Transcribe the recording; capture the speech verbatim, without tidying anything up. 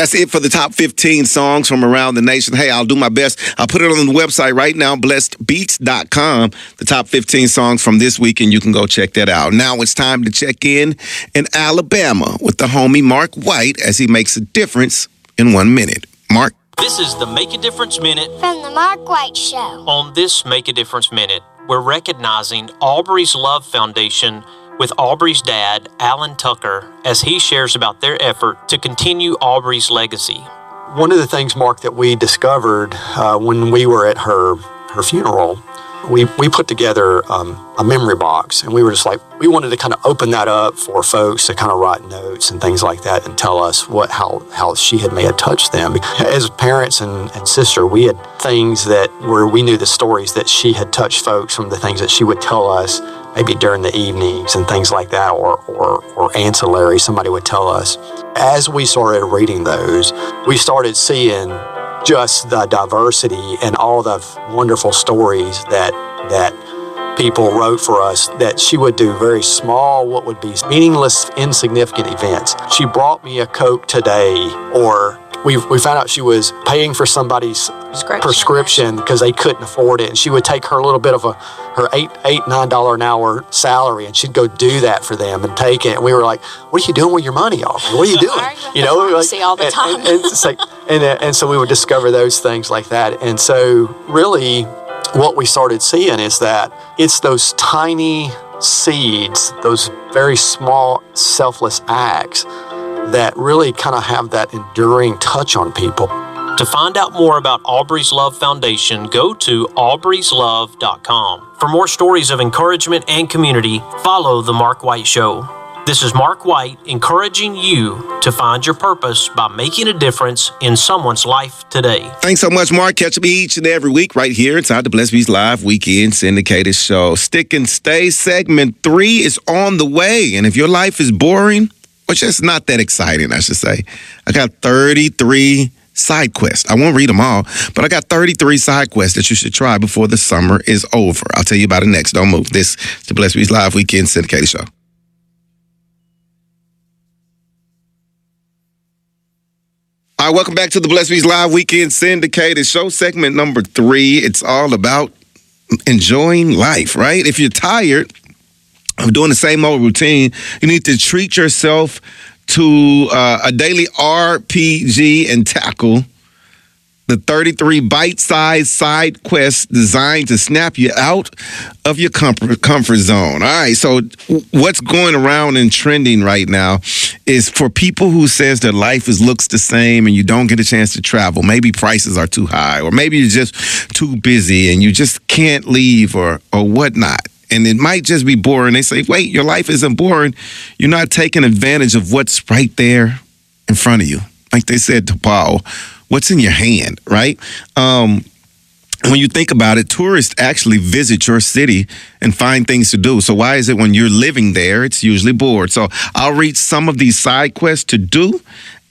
That's it for the top fifteen songs from around the nation. Hey, I'll do my best. I'll put it on the website right now, blessed beats dot com. The top fifteen songs from this week, and you can go check that out. Now it's time to check in in Alabama with the homie Mark White as he makes a difference in one minute. Mark? This is the Make a Difference Minute from the Mark White Show. On this Make a Difference Minute, we're recognizing Aubrey's Love Foundation with Aubrey's dad, Alan Tucker, as he shares about their effort to continue Aubrey's legacy. One of the things, Mark, that we discovered uh, when we were at her her funeral, we, we put together um, a memory box, and we were just like, we wanted to kind of open that up for folks to kind of write notes and things like that and tell us what how, how she had may have touched them. As parents and, and sister, we had things that were, we knew the stories that she had touched folks from the things that she would tell us maybe during the evenings and things like that, or, or, or ancillary, somebody would tell us. As we started reading those, we started seeing just the diversity and all the wonderful stories that that people wrote for us, that she would do very small, what would be meaningless, insignificant events. She brought me a Coke today, or we we found out she was paying for somebody's prescription because they couldn't afford it, and she would take her little bit of a her eight eight nine dollar an hour salary, and she'd go do that for them and take it. And we were like, "What are you doing with your money, Aubrey? What are you doing?" You know, like, see all the time. And, and, and, it's like, and, and so we would discover those things like that. And so really, what we started seeing is that it's those tiny seeds, those very small, selfless acts that really kind of have that enduring touch on people. To find out more about Aubrey's Love Foundation, go to aubreys love dot com. For more stories of encouragement and community, follow The Mark White Show. This is Mark White encouraging you to find your purpose by making a difference in someone's life today. Thanks so much, Mark. Catch me each and every week right here inside the Blessed Beats Live Weekend Syndicated Show. Stick and Stay segment three is on the way. And if your life is boring, or just not that exciting, I should say, I got thirty-three side quests. I won't read them all, but I got thirty-three side quests that you should try before the summer is over. I'll tell you about it next. Don't move. This is the Blessed Beats Live Weekend Syndicated Show. All right, welcome back to the Blessed Beats Live Weekend Syndicated Show, segment number three. It's all about enjoying life, right? If you're tired of doing the same old routine, you need to treat yourself to uh, a daily R P G and tackle the thirty-three bite-sized side quests designed to snap you out of your comfort, comfort zone. All right, so what's going around and trending right now is for people who says their life is looks the same and you don't get a chance to travel. Maybe prices are too high, or maybe you're just too busy and you just can't leave, or or whatnot. And it might just be boring. They say, wait, your life isn't boring. You're not taking advantage of what's right there in front of you. Like they said to Paul, what's in your hand, right? Um, when you think about it, tourists actually visit your city and find things to do. So why is it when you're living there, it's usually bored? So I'll read some of these side quests to do